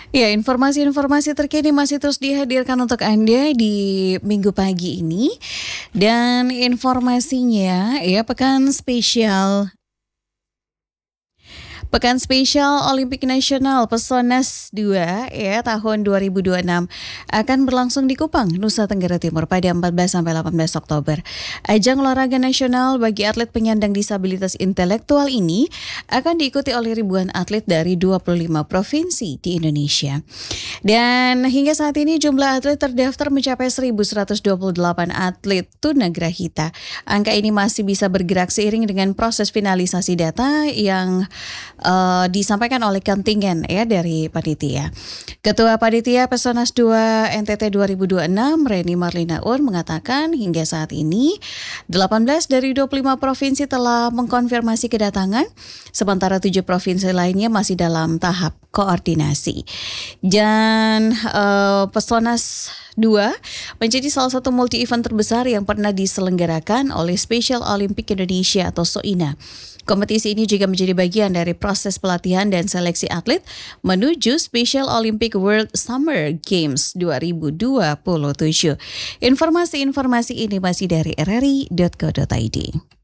Ya, informasi-informasi terkini masih terus dihadirkan untuk Anda di minggu pagi ini. Dan informasinya ya Pekan spesial Olimpik Nasional Pesonas 2 ya tahun 2026 akan berlangsung di Kupang, Nusa Tenggara Timur pada 14 sampai 18 Oktober. Ajang olahraga nasional bagi atlet penyandang disabilitas intelektual ini akan diikuti oleh ribuan atlet dari 25 provinsi di Indonesia. Dan hingga saat ini jumlah atlet terdaftar mencapai 1.128 atlet tunagrahita. Angka ini masih bisa bergerak seiring dengan proses finalisasi data yang disampaikan oleh kontingen ya dari panitia. Ketua Panitia Pesonas 2 NTT 2026 Reni Marlina Un mengatakan hingga saat ini 18 dari 25 provinsi telah mengkonfirmasi kedatangan, sementara 7 provinsi lainnya masih dalam tahap koordinasi. Dan Pesonas 2 menjadi salah satu multi-event terbesar yang pernah diselenggarakan oleh Special Olympic Indonesia atau SOINA. Kompetisi ini juga menjadi bagian dari proses pelatihan dan seleksi atlet menuju Special Olympic World Summer Games 2027. Informasi-informasi ini masih dari rri.co.id.